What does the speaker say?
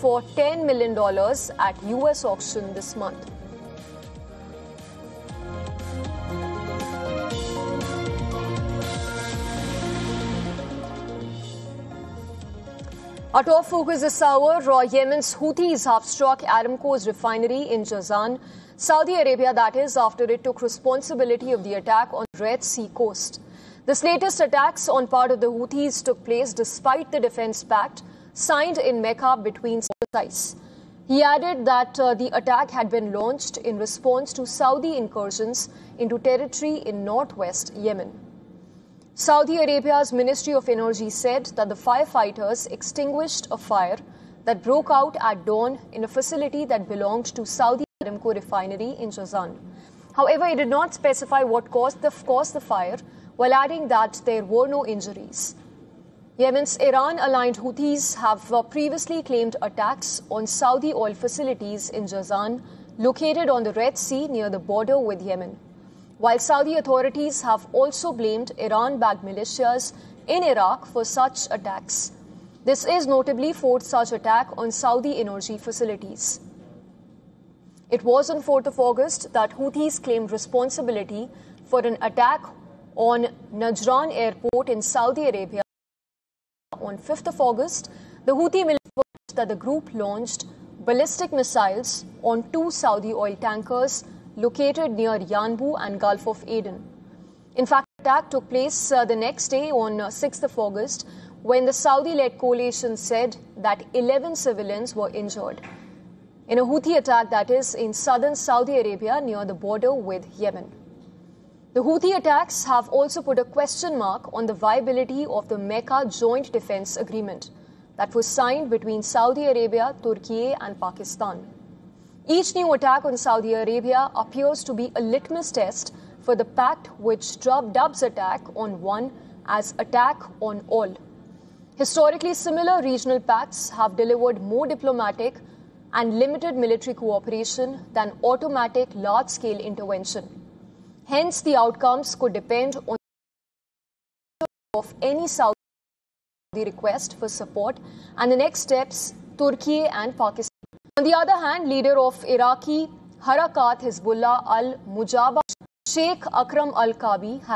for $10 million at US auction this month. Our top focus this hour, Yemen's Houthis have struck Aramco's refinery in Jazan, Saudi Arabia, that is, after it took responsibility of the attack on the Red Sea coast. This latest attacks on part of the Houthis took place despite the defense pact signed in Mecca between sides. He added that the attack had been launched in response to Saudi incursions into territory in northwest Yemen. Saudi Arabia's Ministry of Energy said that the firefighters extinguished a fire that broke out at dawn in a facility that belonged to Saudi Aramco refinery in Jazan. However, it did not specify what caused the fire, while adding that there were no injuries. Yemen's Iran-aligned Houthis have previously claimed attacks on Saudi oil facilities in Jazan, located on the Red Sea near the border with Yemen, while Saudi authorities have also blamed Iran-backed militias in Iraq for such attacks. This is notably fourth such attack on Saudi energy facilities. It was on 4th of August that Houthis claimed responsibility for an attack on Najran airport in Saudi Arabia. On 5th of August, the Houthi military that the group launched ballistic missiles on two Saudi oil tankers located near Yanbu and Gulf of Aden. In fact, the attack took place the next day on 6th of August when the Saudi-led coalition said that 11 civilians were injured in a Houthi attack that is in southern Saudi Arabia near the border with Yemen. The Houthi attacks have also put a question mark on the viability of the Mecca Joint Defense Agreement that was signed between Saudi Arabia, Turkey and Pakistan. Each new attack on Saudi Arabia appears to be a litmus test for the pact which dubs attack on one as attack on all. Historically, similar regional pacts have delivered more diplomatic and limited military cooperation than automatic large-scale intervention. Hence, the outcomes could depend on of any Saudi request for support and the next steps Turkey and Pakistan. On the other hand, leader of Iraqi Harakat Hezbollah al-Mujahideen, Sheikh Akram al-Kabi,